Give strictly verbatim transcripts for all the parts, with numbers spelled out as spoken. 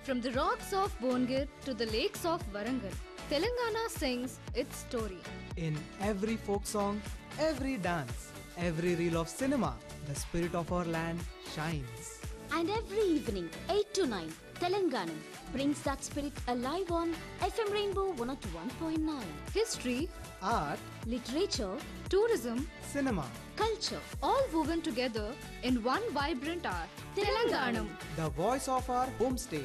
From the rocks of Bongir to the lakes of Warangal, Telangana sings its story. In every folk song, every dance, every reel of cinema, the spirit of our land shines. And every evening, eight to nine, Telangana brings that spirit alive on F M Rainbow one oh one point nine. History, Art, Literature, tourism, cinema, culture, all woven together in one vibrant art. Telanganam. the voice of our homestay.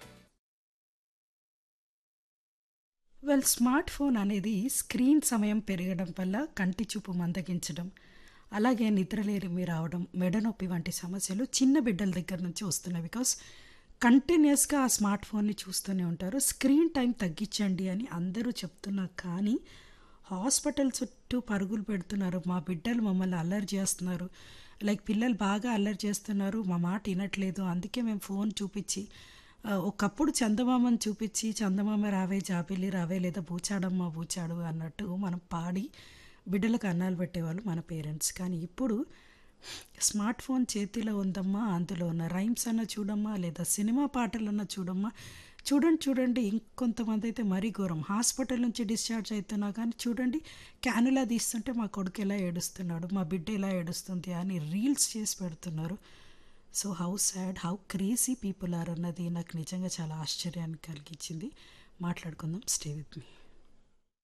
Well smart phone అనేది screen సమయం పెరగడం వల్ల కంటి చూపు మందగించడం, అలాగే నిద్రలేమి రావడం, మెడనొప్పి వంటి సమస్యలు చిన్న బిడ్డల దగ్గర నుంచి వస్తున్నాయి. బికాస్ కంటిన్యూస్గా ఆ స్మార్ట్ ఫోన్ని చూస్తూనే ఉంటారు. స్క్రీన్ టైం తగ్గించండి అని అందరూ చెప్తున్నారు, కానీ హాస్పిటల్ చుట్టూ పరుగులు పెడుతున్నారు. మా బిడ్డలు మమ్మల్ని అల్లరి చేస్తున్నారు, లైక్ పిల్లలు బాగా అల్లరి చేస్తున్నారు, మా మాట వినట్లేదు, అందుకే మేము ఫోన్ చూపించి ఆ, ఒకప్పుడు చందమామని చూపించి చందమామ రావే జాబిల్లి రావే లేదా బూచాడమ్మ బూచాడు అన్నట్టు మనం పాడి బిడ్డలకు అన్నాలు పెట్టేవాళ్ళు మన పేరెంట్స్. కానీ ఇప్పుడు స్మార్ట్ ఫోన్ చేతిలో ఉందమ్మా, అందులో ఉన్న రైమ్స్ అన్న చూడమ్మా లేదా సినిమా పాటలన్నా చూడమ్మా. చూడండి చూడండి ఇంకొంతమంది అయితే మరీ ఘోరం, హాస్పిటల్ నుంచి డిశ్చార్జ్ అవుతున్నా కానీ చూడండి క్యానులా తీస్తుంటే మా కొడుకు ఎలా ఏడుస్తున్నాడు, మా బిడ్డ ఎలా ఏడుస్తుంది అని రీల్స్ చేసి పెడుతున్నారు. So how sad, how crazy people are అన్నది నాకు నిజంగా చాలా ఆశ్చర్యాన్ని కలిగించింది. మాట్లాడుకుందాం, స్టే విత్ మీ.